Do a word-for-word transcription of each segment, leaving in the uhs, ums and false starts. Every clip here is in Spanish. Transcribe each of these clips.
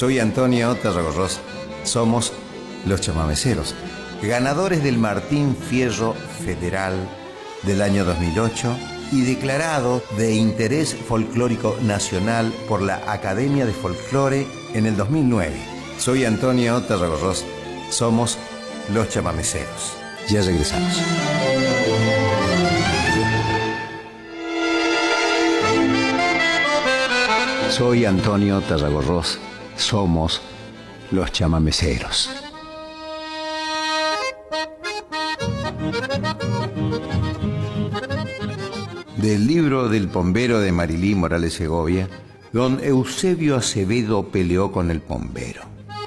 Soy Antonio Tarragorros. Somos los chamameceros, ganadores del Martín Fierro Federal del año dos mil ocho y declarado de interés folclórico nacional por la Academia de Folclore en el dos mil nueve. Soy Antonio Tarragorros. Somos los chamameceros. Ya regresamos. Soy Antonio Tarragorros. Somos los chamameceros. Del libro del pombero de Marilí Morales Segovia, don Eusebio Acevedo peleó con el pombero.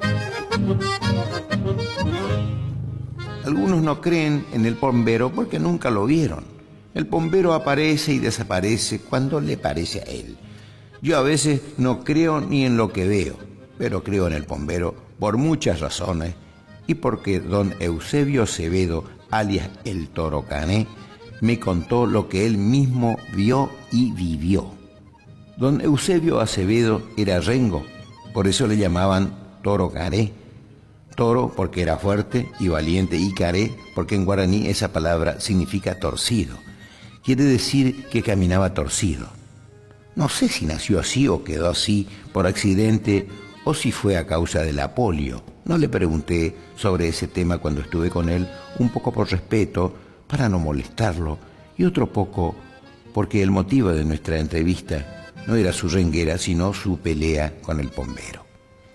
Algunos no creen en el pombero porque nunca lo vieron. El pombero aparece y desaparece cuando le parece a él. Yo a veces no creo ni en lo que veo, pero creo en el pombero por muchas razones y porque don Eusebio Acevedo, alias el Toro Cané, me contó lo que él mismo vio y vivió. Don Eusebio Acevedo era rengo, por eso le llamaban Toro Cané. Toro porque era fuerte y valiente, y caré porque en guaraní esa palabra significa torcido. Quiere decir que caminaba torcido. No sé si nació así o quedó así por accidente o si fue a causa de la polio. No le pregunté sobre ese tema cuando estuve con él, un poco por respeto, para no molestarlo, y otro poco porque el motivo de nuestra entrevista no era su renguera, sino su pelea con el pombero.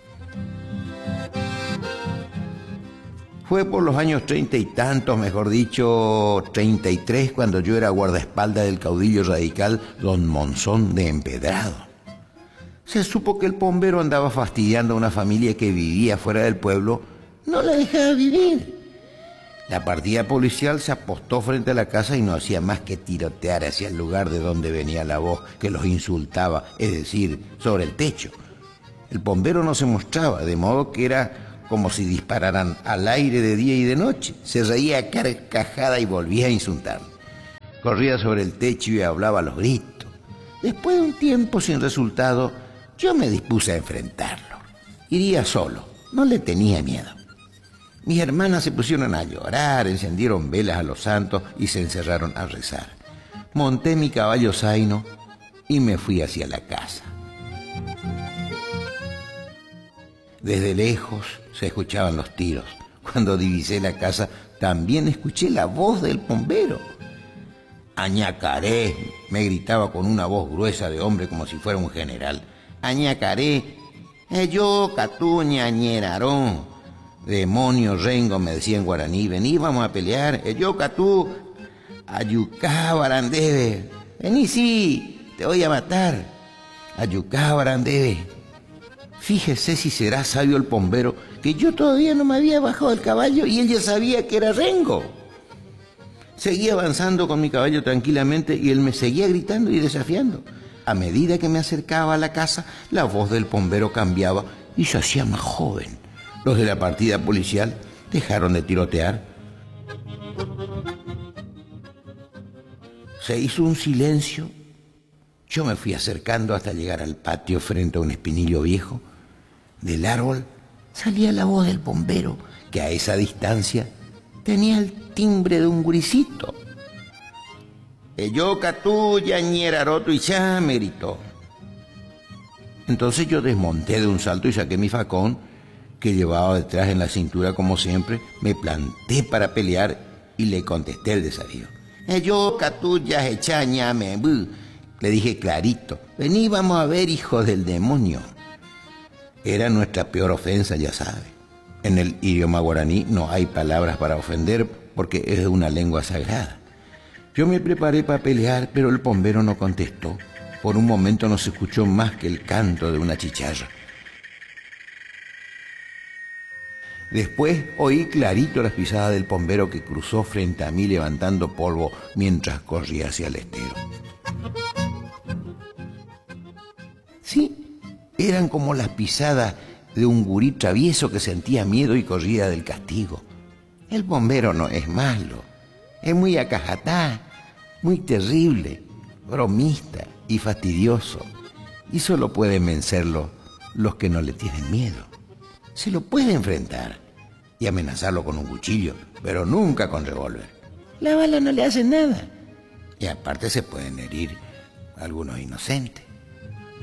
Fue por los años treinta y tantos, mejor dicho, treinta y tres, cuando yo era guardaespaldas del caudillo radical don Monzón de Empedrado. Se supo que el pombero andaba fastidiando a una familia que vivía fuera del pueblo, no la dejaba vivir. La partida policial se apostó frente a la casa y no hacía más que tirotear hacia el lugar de donde venía la voz que los insultaba, es decir, sobre el techo. El pombero no se mostraba, de modo que era como si dispararan al aire de día y de noche. Se reía a carcajada y volvía a insultar. Corría sobre el techo y hablaba a los gritos. Después de un tiempo sin resultado, yo me dispuse a enfrentarlo. Iría solo, no le tenía miedo. Mis hermanas se pusieron a llorar, encendieron velas a los santos y se encerraron a rezar. Monté mi caballo zaino y me fui hacia la casa. Desde lejos se escuchaban los tiros. Cuando divisé la casa, también escuché la voz del pombero. Añacaré, me gritaba con una voz gruesa de hombre como si fuera un general. Añacaré, yo catuña ñerarón. Demonio rengo, me decía en guaraní, vení, vamos a pelear. Yo catú, ayucá barandebe. Vení, sí, te voy a matar. Ayucá barandebe. Fíjese si será sabio el pombero, que yo todavía no me había bajado del caballo y él ya sabía que era rengo. Seguí avanzando con mi caballo tranquilamente y él me seguía gritando y desafiando. A medida que me acercaba a la casa, la voz del pombero cambiaba y se hacía más joven. Los de la partida policial dejaron de tirotear. Se hizo un silencio. Yo me fui acercando hasta llegar al patio frente a un espinillo viejo. Del árbol salía la voz del pombero, que a esa distancia tenía el timbre de un guricito. Yo catú yañeraroto y ya, me gritó. Entonces yo desmonté de un salto y saqué mi facón, que llevaba detrás en la cintura como siempre, me planté para pelear y le contesté el desafío. Yo catú ya echañame, le dije clarito, vení, vamos a ver, hijo del demonio. Era nuestra peor ofensa, ya sabe. En el idioma guaraní no hay palabras para ofender porque es una lengua sagrada. Yo me preparé para pelear, pero el pombero no contestó. Por un momento no se escuchó más que el canto de una chicharra. Después oí clarito las pisadas del pombero que cruzó frente a mí levantando polvo mientras corría hacia el estero. Sí, eran como las pisadas de un gurí travieso que sentía miedo y corría del castigo. El pombero no es malo, es muy acajatá, muy terrible, bromista y fastidioso, y solo pueden vencerlo los que no le tienen miedo. Se lo puede enfrentar y amenazarlo con un cuchillo, pero nunca con revólver. La bala no le hace nada. Y aparte se pueden herir algunos inocentes.